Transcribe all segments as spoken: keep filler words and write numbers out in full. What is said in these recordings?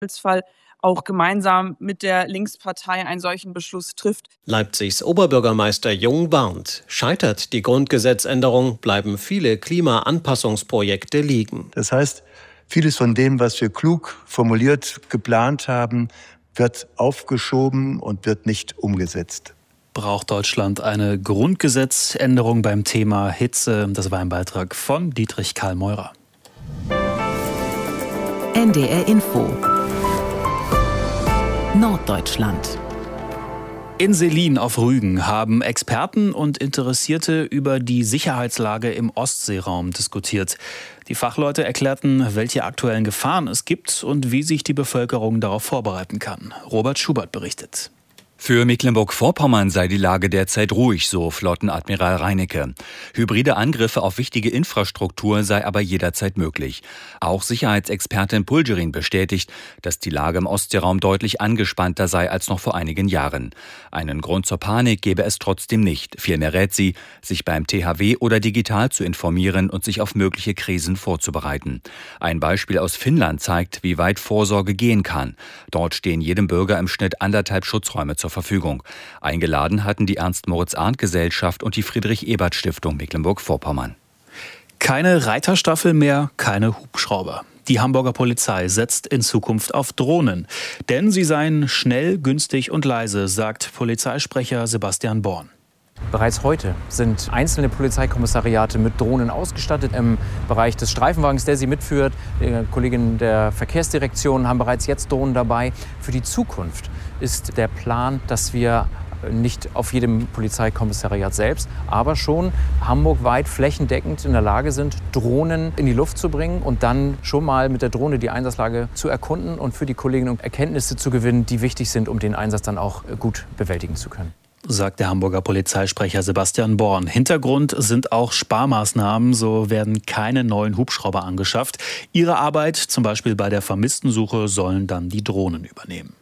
Fall auch gemeinsam mit der Linkspartei einen solchen Beschluss trifft. Leipzigs Oberbürgermeister Jung warnt, scheitert die Grundgesetzänderung, bleiben viele Klimaanpassungsprojekte liegen. Das heißt, vieles von dem, was wir klug formuliert, geplant haben, wird aufgeschoben und wird nicht umgesetzt. Braucht Deutschland eine Grundgesetzänderung beim Thema Hitze? Das war ein Beitrag von Dietrich Karl Meurer. N D R Info Norddeutschland. In Selin auf Rügen haben Experten und Interessierte über die Sicherheitslage im Ostseeraum diskutiert. Die Fachleute erklärten, welche aktuellen Gefahren es gibt und wie sich die Bevölkerung darauf vorbereiten kann. Robert Schubert berichtet. Für Mecklenburg-Vorpommern sei die Lage derzeit ruhig, so Flottenadmiral Reinecke. Hybride Angriffe auf wichtige Infrastruktur sei aber jederzeit möglich. Auch Sicherheitsexpertin Pulgerin bestätigt, dass die Lage im Ostseeraum deutlich angespannter sei als noch vor einigen Jahren. Einen Grund zur Panik gebe es trotzdem nicht. Vielmehr rät sie, sich beim T H W oder digital zu informieren und sich auf mögliche Krisen vorzubereiten. Ein Beispiel aus Finnland zeigt, wie weit Vorsorge gehen kann. Dort stehen jedem Bürger im Schnitt anderthalb Schutzräume zur Verfügung. Eingeladen hatten die Ernst-Moritz-Arndt-Gesellschaft und die Friedrich-Ebert-Stiftung Mecklenburg-Vorpommern. Keine Reiterstaffel mehr, keine Hubschrauber. Die Hamburger Polizei setzt in Zukunft auf Drohnen. Denn sie seien schnell, günstig und leise, sagt Polizeisprecher Sebastian Born. Bereits heute sind einzelne Polizeikommissariate mit Drohnen ausgestattet. Im Bereich des Streifenwagens, der sie mitführt, die Kolleginnen der Verkehrsdirektion haben bereits jetzt Drohnen dabei. Für die Zukunft ist der Plan, dass wir nicht auf jedem Polizeikommissariat selbst, aber schon hamburgweit flächendeckend in der Lage sind, Drohnen in die Luft zu bringen und dann schon mal mit der Drohne die Einsatzlage zu erkunden und für die Kolleginnen Erkenntnisse zu gewinnen, die wichtig sind, um den Einsatz dann auch gut bewältigen zu können. Sagt der Hamburger Polizeisprecher Sebastian Born. Hintergrund sind auch Sparmaßnahmen, so werden keine neuen Hubschrauber angeschafft. Ihre Arbeit, zum Beispiel bei der Vermisstensuche, sollen dann die Drohnen übernehmen.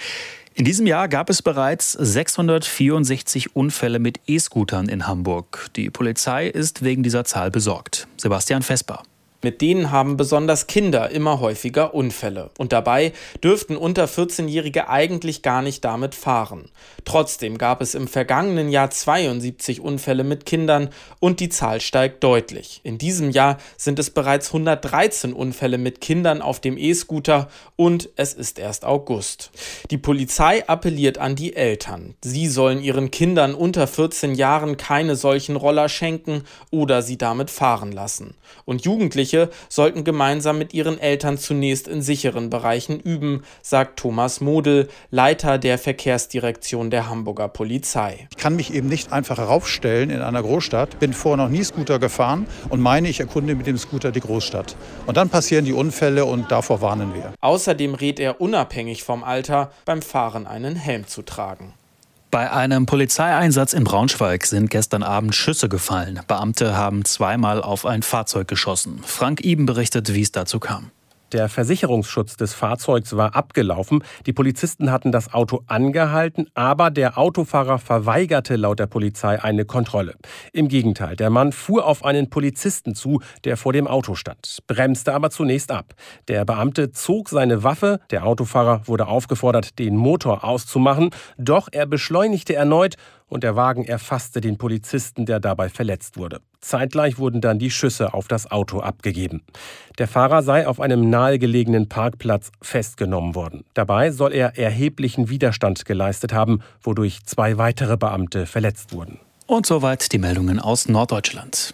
In diesem Jahr gab es bereits sechshundertvierundsechzig Unfälle mit E-Scootern in Hamburg. Die Polizei ist wegen dieser Zahl besorgt. Sebastian Vesper. Mit denen haben besonders Kinder immer häufiger Unfälle. Und dabei dürften unter vierzehnjährige eigentlich gar nicht damit fahren. Trotzdem gab es im vergangenen Jahr zweiundsiebzig Unfälle mit Kindern und die Zahl steigt deutlich. In diesem Jahr sind es bereits hundertdreizehn Unfälle mit Kindern auf dem E-Scooter und es ist erst August. Die Polizei appelliert an die Eltern. Sie sollen ihren Kindern unter vierzehn Jahren keine solchen Roller schenken oder sie damit fahren lassen. Und Jugendliche sollten gemeinsam mit ihren Eltern zunächst in sicheren Bereichen üben, sagt Thomas Model, Leiter der Verkehrsdirektion der Hamburger Polizei. Ich kann mich eben nicht einfach raufstellen in einer Großstadt, bin vorher noch nie Scooter gefahren und meine, ich erkunde mit dem Scooter die Großstadt. Und dann passieren die Unfälle und davor warnen wir. Außerdem rät er unabhängig vom Alter, beim Fahren einen Helm zu tragen. Bei einem Polizeieinsatz in Braunschweig sind gestern Abend Schüsse gefallen. Beamte haben zweimal auf ein Fahrzeug geschossen. Frank Iben berichtet, wie es dazu kam. Der Versicherungsschutz des Fahrzeugs war abgelaufen. Die Polizisten hatten das Auto angehalten, aber der Autofahrer verweigerte laut der Polizei eine Kontrolle. Im Gegenteil, der Mann fuhr auf einen Polizisten zu, der vor dem Auto stand, bremste aber zunächst ab. Der Beamte zog seine Waffe, der Autofahrer wurde aufgefordert, den Motor auszumachen, doch er beschleunigte erneut und der Wagen erfasste den Polizisten, der dabei verletzt wurde. Zeitgleich wurden dann die Schüsse auf das Auto abgegeben. Der Fahrer sei auf einem nahegelegenen Parkplatz festgenommen worden. Dabei soll er erheblichen Widerstand geleistet haben, wodurch zwei weitere Beamte verletzt wurden. Und soweit die Meldungen aus Norddeutschland.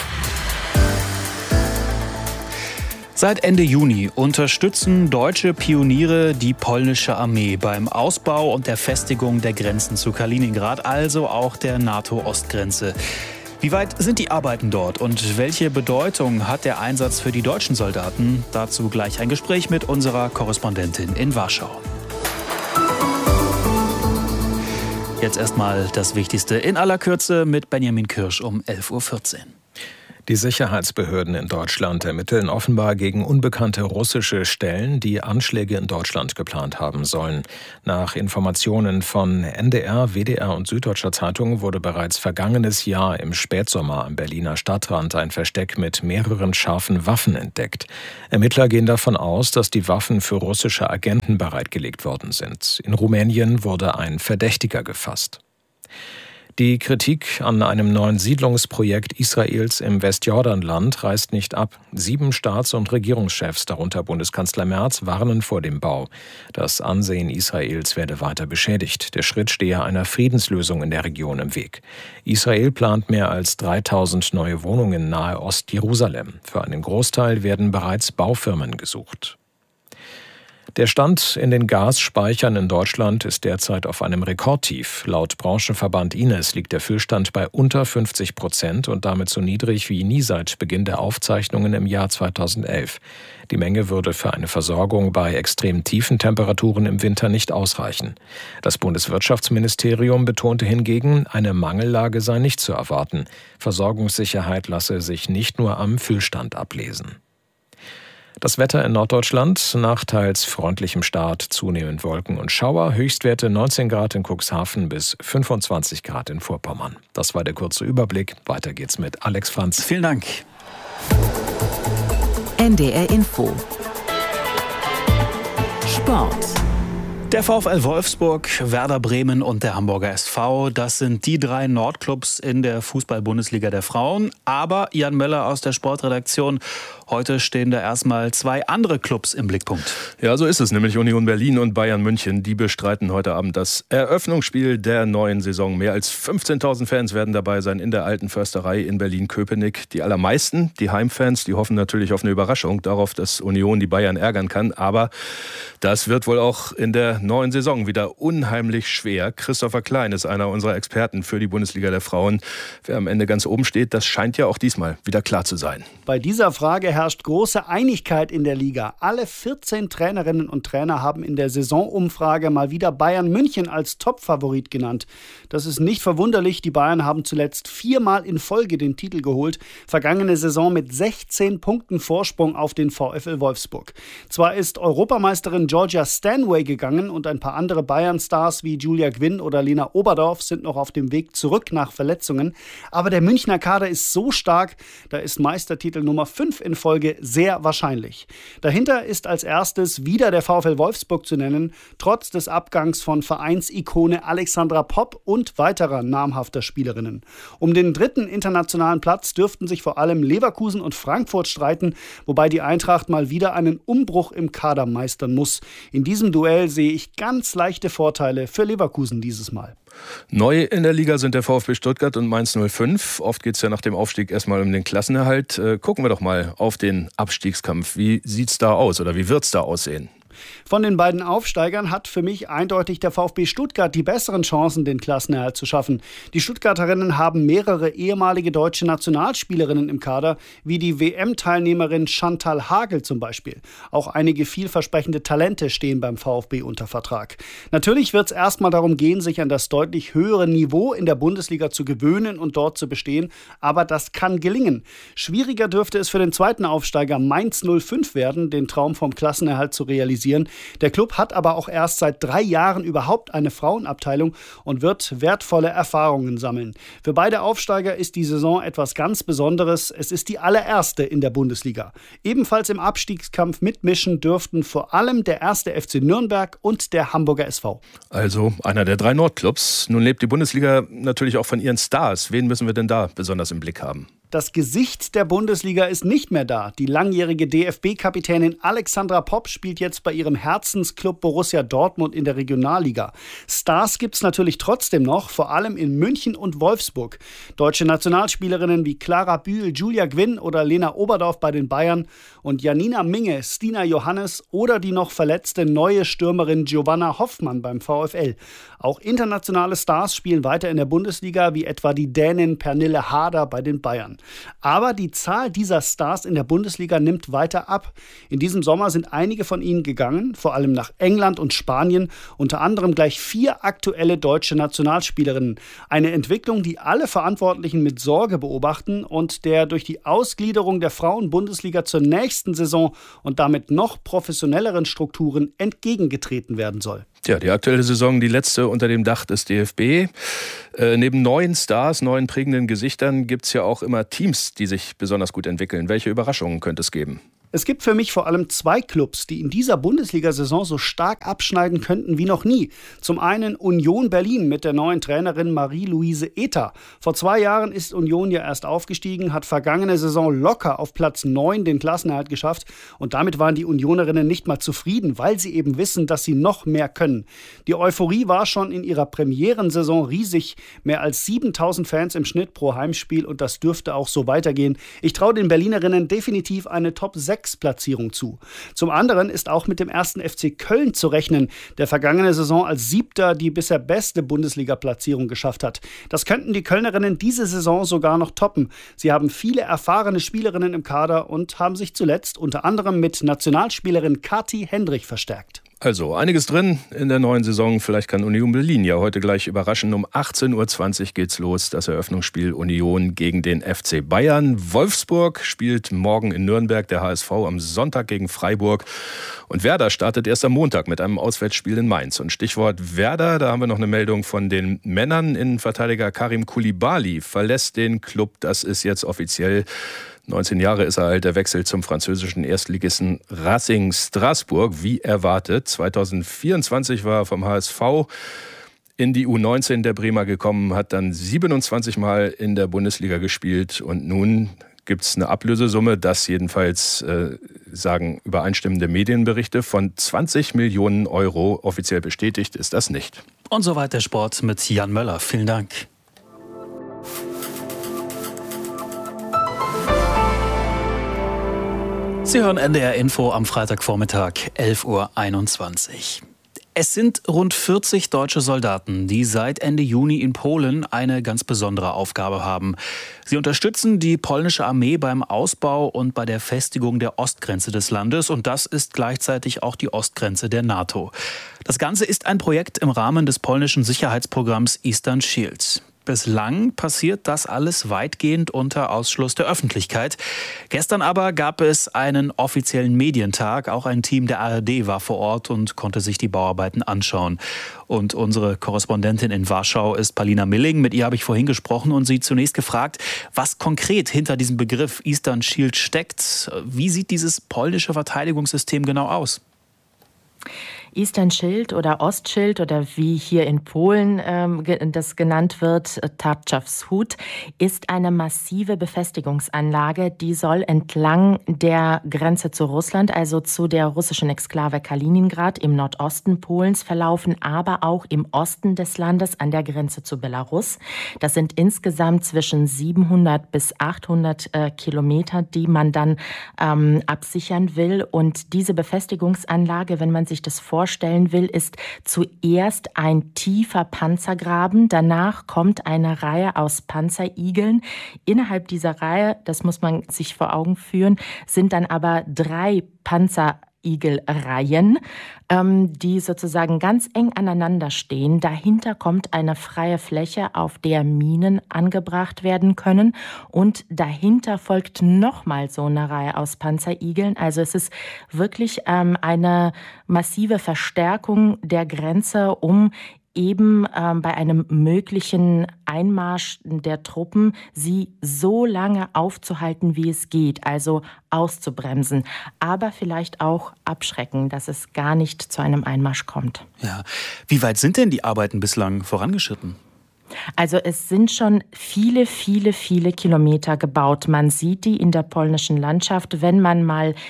Seit Ende Juni unterstützen deutsche Pioniere die polnische Armee beim Ausbau und der Festigung der Grenzen zu Kaliningrad, also auch der NATO-Ostgrenze. Wie weit sind die Arbeiten dort und welche Bedeutung hat der Einsatz für die deutschen Soldaten? Dazu gleich ein Gespräch mit unserer Korrespondentin in Warschau. Jetzt erstmal das Wichtigste in aller Kürze mit Benjamin Kirsch um elf Uhr vierzehn. Die Sicherheitsbehörden in Deutschland ermitteln offenbar gegen unbekannte russische Stellen, die Anschläge in Deutschland geplant haben sollen. Nach Informationen von N D R, W D R und Süddeutscher Zeitung wurde bereits vergangenes Jahr im Spätsommer am Berliner Stadtrand ein Versteck mit mehreren scharfen Waffen entdeckt. Ermittler gehen davon aus, dass die Waffen für russische Agenten bereitgelegt worden sind. In Rumänien wurde ein Verdächtiger gefasst. Die Kritik an einem neuen Siedlungsprojekt Israels im Westjordanland reißt nicht ab. Sieben Staats- und Regierungschefs, darunter Bundeskanzler Merz, warnen vor dem Bau. Das Ansehen Israels werde weiter beschädigt. Der Schritt stehe einer Friedenslösung in der Region im Weg. Israel plant mehr als dreitausend neue Wohnungen nahe Ostjerusalem. Für einen Großteil werden bereits Baufirmen gesucht. Der Stand in den Gasspeichern in Deutschland ist derzeit auf einem Rekordtief. Laut Branchenverband I N E S liegt der Füllstand bei unter fünfzig Prozent und damit so niedrig wie nie seit Beginn der Aufzeichnungen im Jahr zweitausendelf. Die Menge würde für eine Versorgung bei extrem tiefen Temperaturen im Winter nicht ausreichen. Das Bundeswirtschaftsministerium betonte hingegen, eine Mangellage sei nicht zu erwarten. Versorgungssicherheit lasse sich nicht nur am Füllstand ablesen. Das Wetter in Norddeutschland, nach teils freundlichem Start, zunehmend Wolken und Schauer, Höchstwerte neunzehn Grad in Cuxhaven bis fünfundzwanzig Grad in Vorpommern. Das war der kurze Überblick. Weiter geht's mit Alex Franz. Vielen Dank. N D R Info. Sport. Der VfL Wolfsburg, Werder Bremen und der Hamburger S V, das sind die drei Nordclubs in der Fußball-Bundesliga der Frauen. Aber Jan Möller aus der Sportredaktion, heute stehen da erstmal zwei andere Clubs im Blickpunkt. Ja, so ist es, nämlich Union Berlin und Bayern München. Die bestreiten heute Abend das Eröffnungsspiel der neuen Saison. Mehr als fünfzehntausend Fans werden dabei sein in der Alten Försterei in Berlin-Köpenick. Die allermeisten, die Heimfans, die hoffen natürlich auf eine Überraschung, darauf, dass Union die Bayern ärgern kann. Aber das wird wohl auch in der neuen Saison wieder unheimlich schwer. Christopher Klein ist einer unserer Experten für die Bundesliga der Frauen. Wer am Ende ganz oben steht, das scheint ja auch diesmal wieder klar zu sein. Bei dieser Frage herrscht große Einigkeit in der Liga. Alle vierzehn Trainerinnen und Trainer haben in der Saisonumfrage mal wieder Bayern München als Topfavorit genannt. Das ist nicht verwunderlich. Die Bayern haben zuletzt viermal in Folge den Titel geholt. Vergangene Saison mit sechzehn Punkten Vorsprung auf den VfL Wolfsburg. Zwar ist Europameisterin Georgia Stanway gegangen und ein paar andere Bayern-Stars wie Julia Gwynn oder Lena Oberdorf sind noch auf dem Weg zurück nach Verletzungen. Aber der Münchner Kader ist so stark, da ist Meistertitel Nummer fünf in Folge sehr wahrscheinlich. Dahinter ist als erstes wieder der VfL Wolfsburg zu nennen, trotz des Abgangs von Vereinsikone Alexandra Popp und weiterer namhafter Spielerinnen. Um den dritten internationalen Platz dürften sich vor allem Leverkusen und Frankfurt streiten, wobei die Eintracht mal wieder einen Umbruch im Kader meistern muss. In diesem Duell sehe ich ganz leichte Vorteile für Leverkusen dieses Mal. Neu in der Liga sind der VfB Stuttgart und Mainz null fünf. Oft geht es ja nach dem Aufstieg erstmal um den Klassenerhalt. Äh, gucken wir doch mal auf den Abstiegskampf. Wie sieht's da aus oder wie wird's da aussehen? Von den beiden Aufsteigern hat für mich eindeutig der VfB Stuttgart die besseren Chancen, den Klassenerhalt zu schaffen. Die Stuttgarterinnen haben mehrere ehemalige deutsche Nationalspielerinnen im Kader, wie die W M-Teilnehmerin Chantal Hagel zum Beispiel. Auch einige vielversprechende Talente stehen beim VfB unter Vertrag. Natürlich wird es erstmal darum gehen, sich an das deutlich höhere Niveau in der Bundesliga zu gewöhnen und dort zu bestehen, aber das kann gelingen. Schwieriger dürfte es für den zweiten Aufsteiger Mainz null fünf werden, den Traum vom Klassenerhalt zu realisieren. Der Club hat aber auch erst seit drei Jahren überhaupt eine Frauenabteilung und wird wertvolle Erfahrungen sammeln. Für beide Aufsteiger ist die Saison etwas ganz Besonderes. Es ist die allererste in der Bundesliga. Ebenfalls im Abstiegskampf mitmischen dürften vor allem der erste F C Nürnberg und der Hamburger S V. Also einer der drei Nordclubs. Nun lebt die Bundesliga natürlich auch von ihren Stars. Wen müssen wir denn da besonders im Blick haben? Das Gesicht der Bundesliga ist nicht mehr da. Die langjährige D F B-Kapitänin Alexandra Popp spielt jetzt bei ihrem Herzensclub Borussia Dortmund in der Regionalliga. Stars gibt's natürlich trotzdem noch, vor allem in München und Wolfsburg. Deutsche Nationalspielerinnen wie Clara Bühl, Julia Gwynn oder Lena Oberdorf bei den Bayern und Janina Minge, Stina Johannes oder die noch verletzte neue Stürmerin Giovanna Hoffmann beim VfL. Auch internationale Stars spielen weiter in der Bundesliga, wie etwa die Dänin Pernille Harder bei den Bayern. Aber die Zahl dieser Stars in der Bundesliga nimmt weiter ab. In diesem Sommer sind einige von ihnen gegangen, vor allem nach England und Spanien, unter anderem gleich vier aktuelle deutsche Nationalspielerinnen. Eine Entwicklung, die alle Verantwortlichen mit Sorge beobachten und der durch die Ausgliederung der Frauen-Bundesliga zur nächsten Saison und damit noch professionelleren Strukturen entgegengetreten werden soll. Tja, die aktuelle Saison, die letzte unter dem Dach des D F B. Äh, neben neuen Stars, neuen prägenden Gesichtern gibt es ja auch immer Teams, die sich besonders gut entwickeln. Welche Überraschungen könnte es geben? Es gibt für mich vor allem zwei Clubs, die in dieser Bundesliga-Saison so stark abschneiden könnten wie noch nie. Zum einen Union Berlin mit der neuen Trainerin Marie-Louise Ether. Vor zwei Jahren ist Union ja erst aufgestiegen, hat vergangene Saison locker auf Platz neun den Klassenerhalt geschafft. Und damit waren die Unionerinnen nicht mal zufrieden, weil sie eben wissen, dass sie noch mehr können. Die Euphorie war schon in ihrer Premierensaison riesig. Mehr als siebentausend Fans im Schnitt pro Heimspiel und das dürfte auch so weitergehen. Ich traue den Berlinerinnen definitiv eine Top sechs Platzierung zu. Zum anderen ist auch mit dem ersten F C Köln zu rechnen, der vergangene Saison als Siebter die bisher beste Bundesliga-Platzierung geschafft hat. Das könnten die Kölnerinnen diese Saison sogar noch toppen. Sie haben viele erfahrene Spielerinnen im Kader und haben sich zuletzt unter anderem mit Nationalspielerin Kathi Hendrich verstärkt. Also einiges drin in der neuen Saison. Vielleicht kann Union Berlin ja heute gleich überraschen. Um achtzehn Uhr zwanzig geht's los. Das Eröffnungsspiel Union gegen den F C Bayern. Wolfsburg spielt morgen in Nürnberg. Der H S V am Sonntag gegen Freiburg. Und Werder startet erst am Montag mit einem Auswärtsspiel in Mainz. Und Stichwort Werder, da haben wir noch eine Meldung von den Männern. Innenverteidiger Karim Koulibaly verlässt den Club. Das ist jetzt offiziell. neunzehn Jahre ist er alt, der Wechsel zum französischen Erstligisten Racing Straßburg, wie erwartet. zweitausendvierundzwanzig war er vom H S V in die U neunzehn der Bremer gekommen, hat dann siebenundzwanzig Mal in der Bundesliga gespielt und nun gibt es eine Ablösesumme, das jedenfalls äh, sagen übereinstimmende Medienberichte, von zwanzig Millionen Euro. Offiziell bestätigt ist das nicht. Und soweit der Sport mit Jan Möller. Vielen Dank. Sie hören N D R Info am Freitagvormittag, elf Uhr einundzwanzig. Es sind rund vierzig deutsche Soldaten, die seit Ende Juni in Polen eine ganz besondere Aufgabe haben. Sie unterstützen die polnische Armee beim Ausbau und bei der Festigung der Ostgrenze des Landes. Und das ist gleichzeitig auch die Ostgrenze der NATO. Das Ganze ist ein Projekt im Rahmen des polnischen Sicherheitsprogramms Eastern Shield. Bislang passiert das alles weitgehend unter Ausschluss der Öffentlichkeit. Gestern aber gab es einen offiziellen Medientag. Auch ein Team der A R D war vor Ort und konnte sich die Bauarbeiten anschauen. Und unsere Korrespondentin in Warschau ist Paulina Milling. Mit ihr habe ich vorhin gesprochen und sie zunächst gefragt, was konkret hinter diesem Begriff Eastern Shield steckt. Wie sieht dieses polnische Verteidigungssystem genau aus? Eastern Shield oder Ostschild oder wie hier in Polen ähm, das genannt wird, Tarczewschód, ist eine massive Befestigungsanlage, die soll entlang der Grenze zu Russland, also zu der russischen Exklave Kaliningrad im Nordosten Polens verlaufen, aber auch im Osten des Landes an der Grenze zu Belarus. Das sind insgesamt zwischen siebenhundert bis achthundert äh, Kilometer, die man dann ähm, absichern will. Und diese Befestigungsanlage, wenn man sich das vorstellt, vorstellen will, ist zuerst ein tiefer Panzergraben. Danach kommt eine Reihe aus Panzerigeln. Innerhalb dieser Reihe, das muss man sich vor Augen führen, sind dann aber drei Panzerigelreihen, ähm, die sozusagen ganz eng aneinander stehen. Dahinter kommt eine freie Fläche, auf der Minen angebracht werden können. Und dahinter folgt nochmal so eine Reihe aus Panzerigeln. Also es ist wirklich ähm, eine massive Verstärkung der Grenze, um eben ähm, bei einem möglichen Einmarsch der Truppen sie so lange aufzuhalten, wie es geht, also auszubremsen, aber vielleicht auch abschrecken, dass es gar nicht zu einem Einmarsch kommt. Ja. Wie weit sind denn die Arbeiten bislang vorangeschritten? Also es sind schon viele, viele, viele Kilometer gebaut. Man sieht die in der polnischen Landschaft, wenn man mal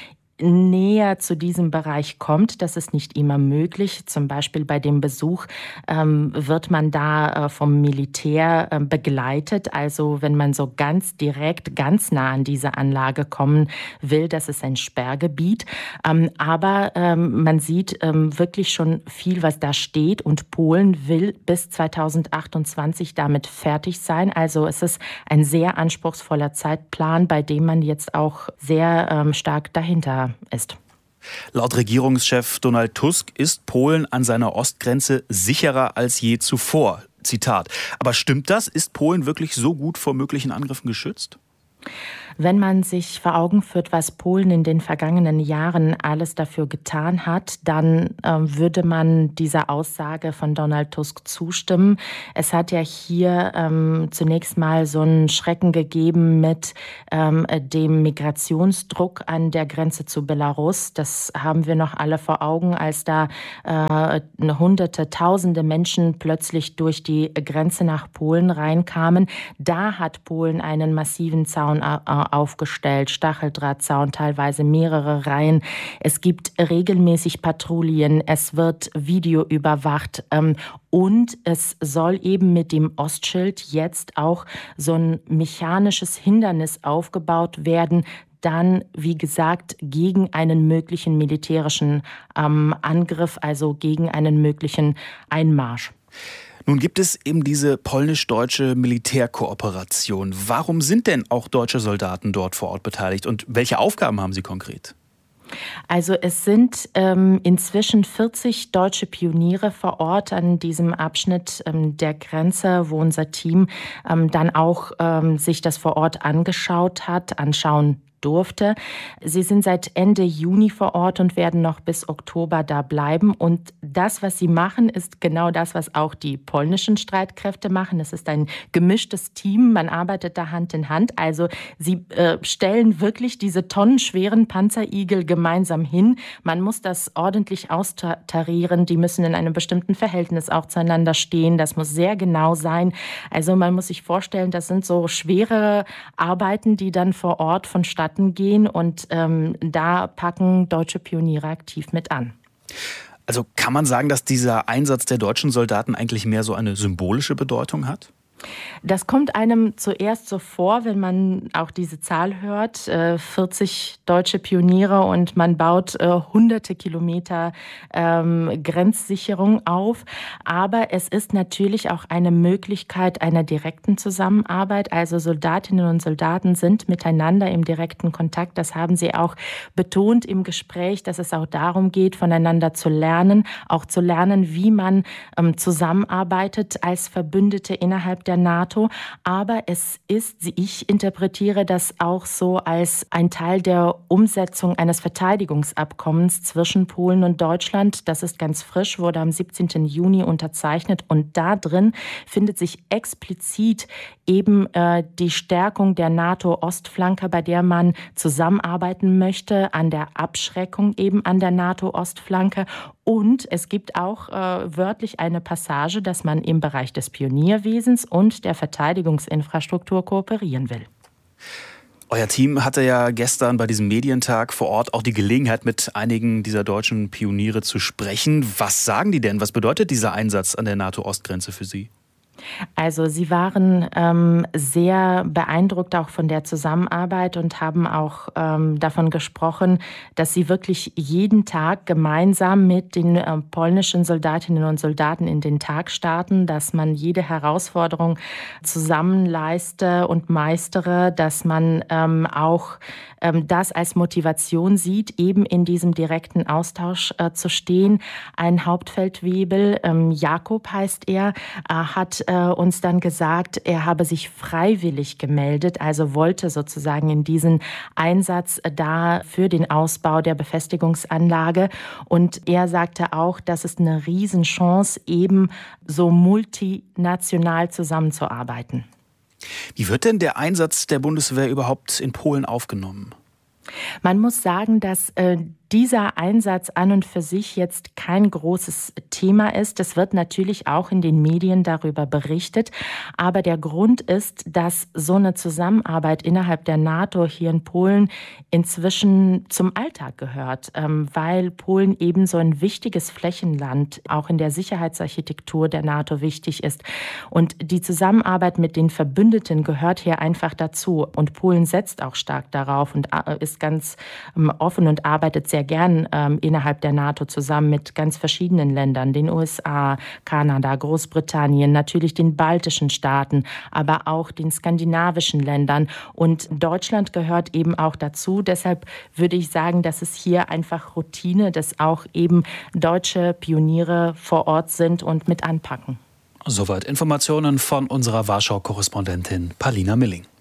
näher zu diesem Bereich kommt. Das ist nicht immer möglich. Zum Beispiel bei dem Besuch ähm, wird man da äh, vom Militär äh, begleitet. Also wenn man so ganz direkt, ganz nah an diese Anlage kommen will, das ist ein Sperrgebiet. Ähm, aber ähm, man sieht ähm, wirklich schon viel, was da steht. Und Polen will bis zweitausendachtundzwanzig damit fertig sein. Also es ist ein sehr anspruchsvoller Zeitplan, bei dem man jetzt auch sehr ähm, stark dahinter ist. Laut Regierungschef Donald Tusk ist Polen an seiner Ostgrenze sicherer als je zuvor. Zitat. Aber stimmt das? Ist Polen wirklich so gut vor möglichen Angriffen geschützt? Wenn man sich vor Augen führt, was Polen in den vergangenen Jahren alles dafür getan hat, dann äh, würde man dieser Aussage von Donald Tusk zustimmen. Es hat ja hier ähm, zunächst mal so einen Schrecken gegeben mit ähm, dem Migrationsdruck an der Grenze zu Belarus. Das haben wir noch alle vor Augen, als da äh, hunderte, tausende Menschen plötzlich durch die Grenze nach Polen reinkamen. Da hat Polen einen massiven Zaun äh, aufgestellt, Stacheldrahtzaun, teilweise mehrere Reihen. Es gibt regelmäßig Patrouillen, es wird Video überwacht ähm, und es soll eben mit dem Ostschild jetzt auch so ein mechanisches Hindernis aufgebaut werden, dann, wie gesagt, gegen einen möglichen militärischen ähm, Angriff, also gegen einen möglichen Einmarsch. Nun gibt es eben diese polnisch-deutsche Militärkooperation. Warum sind denn auch deutsche Soldaten dort vor Ort beteiligt und welche Aufgaben haben sie konkret? Also es sind ähm, inzwischen vierzig deutsche Pioniere vor Ort an diesem Abschnitt ähm, der Grenze, wo unser Team ähm, dann auch ähm, sich das vor Ort angeschaut hat, anschauen durfte. Sie sind seit Ende Juni vor Ort und werden noch bis Oktober da bleiben. Und das, was sie machen, ist genau das, was auch die polnischen Streitkräfte machen. Es ist ein gemischtes Team. Man arbeitet da Hand in Hand. Also sie äh, stellen wirklich diese tonnenschweren Panzerigel gemeinsam hin. Man muss das ordentlich austarieren. Die müssen in einem bestimmten Verhältnis auch zueinander stehen. Das muss sehr genau sein. Also man muss sich vorstellen, das sind so schwere Arbeiten, die dann vor Ort vonstatten gehen und ähm, da packen deutsche Pioniere aktiv mit an. Also kann man sagen, dass dieser Einsatz der deutschen Soldaten eigentlich mehr so eine symbolische Bedeutung hat? Das kommt einem zuerst so vor, wenn man auch diese Zahl hört, äh, vierzig deutsche Pioniere und man baut äh, hunderte Kilometer ähm, Grenzsicherung auf. Aber es ist natürlich auch eine Möglichkeit einer direkten Zusammenarbeit. Also Soldatinnen und Soldaten sind miteinander im direkten Kontakt. Das haben sie auch betont im Gespräch, dass es auch darum geht, voneinander zu lernen, auch zu lernen, wie man ähm, zusammenarbeitet als Verbündete innerhalb der der NATO, aber es ist, ich interpretiere das auch so als ein Teil der Umsetzung eines Verteidigungsabkommens zwischen Polen und Deutschland. Das ist ganz frisch, wurde am siebzehnten Juni unterzeichnet und da drin findet sich explizit eben äh, die Stärkung der NATO-Ostflanke, bei der man zusammenarbeiten möchte, an der Abschreckung eben an der NATO-Ostflanke. Und es gibt auch äh, wörtlich eine Passage, dass man im Bereich des Pionierwesens und der Verteidigungsinfrastruktur kooperieren will. Euer Team hatte ja gestern bei diesem Medientag vor Ort auch die Gelegenheit, mit einigen dieser deutschen Pioniere zu sprechen. Was sagen die denn? Was bedeutet dieser Einsatz an der NATO-Ostgrenze für Sie? Also sie waren ähm, sehr beeindruckt auch von der Zusammenarbeit und haben auch ähm, davon gesprochen, dass sie wirklich jeden Tag gemeinsam mit den äh, polnischen Soldatinnen und Soldaten in den Tag starten, dass man jede Herausforderung zusammen leiste und meistere, dass man ähm, auch ähm, das als Motivation sieht, eben in diesem direkten Austausch äh, zu stehen. Ein Hauptfeldwebel, ähm, Jakob heißt er, äh, hat uns dann gesagt, er habe sich freiwillig gemeldet, also wollte sozusagen in diesen Einsatz da für den Ausbau der Befestigungsanlage. Und er sagte auch, das ist eine Riesenchance, eben so multinational zusammenzuarbeiten. Wie wird denn der Einsatz der Bundeswehr überhaupt in Polen aufgenommen? Man muss sagen, dass äh, dieser Einsatz an und für sich jetzt kein großes Thema ist. Es wird natürlich auch in den Medien darüber berichtet. Aber der Grund ist, dass so eine Zusammenarbeit innerhalb der NATO hier in Polen inzwischen zum Alltag gehört, weil Polen eben so ein wichtiges Flächenland auch in der Sicherheitsarchitektur der NATO wichtig ist. Und die Zusammenarbeit mit den Verbündeten gehört hier einfach dazu. Und Polen setzt auch stark darauf und ist ganz offen und arbeitet sehr gern ähm, innerhalb der NATO zusammen mit ganz verschiedenen Ländern, den U S A, Kanada, Großbritannien, natürlich den baltischen Staaten, aber auch den skandinavischen Ländern. Und Deutschland gehört eben auch dazu. Deshalb würde ich sagen, dass es hier einfach Routine, dass auch eben deutsche Pioniere vor Ort sind und mit anpacken. Soweit Informationen von unserer Warschau-Korrespondentin Palina Milling.